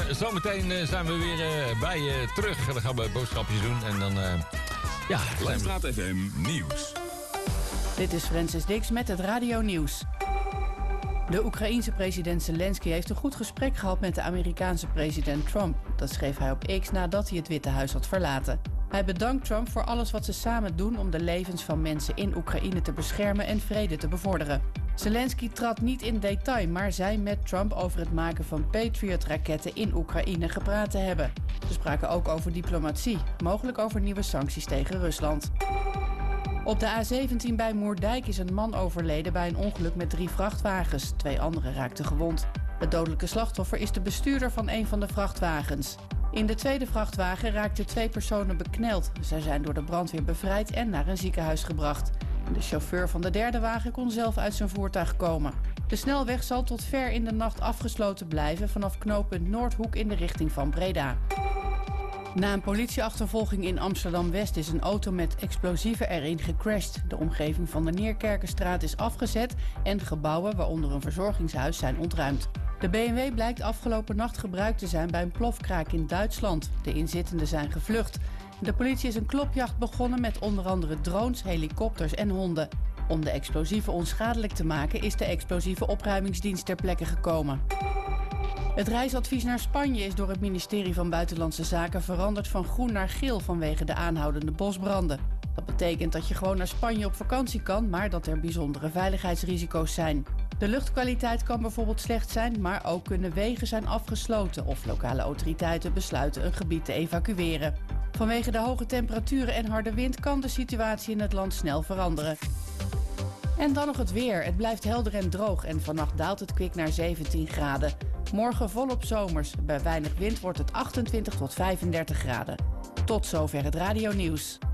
Zometeen zijn we weer bij je terug. Dan gaan we boodschapjes doen en dan... Langstraat FM Nieuws. Dit is Francis Dix met het Radio Nieuws. De Oekraïense president Zelensky heeft een goed gesprek gehad met de Amerikaanse president Trump. Dat schreef hij op X nadat hij het Witte Huis had verlaten. Hij bedankt Trump voor alles wat ze samen doen om de levens van mensen in Oekraïne te beschermen en vrede te bevorderen. Zelensky trad niet in detail, maar zei met Trump over het maken van Patriot-raketten in Oekraïne gepraat te hebben. Ze spraken ook over diplomatie, mogelijk over nieuwe sancties tegen Rusland. Op de A17 bij Moerdijk is een man overleden bij een ongeluk met 3 vrachtwagens. 2 anderen raakten gewond. Het dodelijke slachtoffer is de bestuurder van een van de vrachtwagens. In de tweede vrachtwagen raakten 2 personen bekneld. Zij zijn door de brandweer bevrijd en naar een ziekenhuis gebracht. De chauffeur van de derde wagen kon zelf uit zijn voertuig komen. De snelweg zal tot ver in de nacht afgesloten blijven vanaf knooppunt Noordhoek in de richting van Breda. Na een politieachtervolging in Amsterdam-West is een auto met explosieven erin gecrashed. De omgeving van de Neerkerkenstraat is afgezet en gebouwen, waaronder een verzorgingshuis, zijn ontruimd. De BMW blijkt afgelopen nacht gebruikt te zijn bij een plofkraak in Duitsland. De inzittenden zijn gevlucht. De politie is een klopjacht begonnen met onder andere drones, helikopters en honden. Om de explosieven onschadelijk te maken is de explosieve opruimingsdienst ter plekke gekomen. Het reisadvies naar Spanje is door het ministerie van Buitenlandse Zaken veranderd van groen naar geel vanwege de aanhoudende bosbranden. Dat betekent dat je gewoon naar Spanje op vakantie kan, maar dat er bijzondere veiligheidsrisico's zijn. De luchtkwaliteit kan bijvoorbeeld slecht zijn, maar ook kunnen wegen zijn afgesloten of lokale autoriteiten besluiten een gebied te evacueren. Vanwege de hoge temperaturen en harde wind kan de situatie in het land snel veranderen. En dan nog het weer. Het blijft helder en droog en vannacht daalt het kwik naar 17 graden. Morgen volop zomers. Bij weinig wind wordt het 28 tot 35 graden. Tot zover het Radio Nieuws.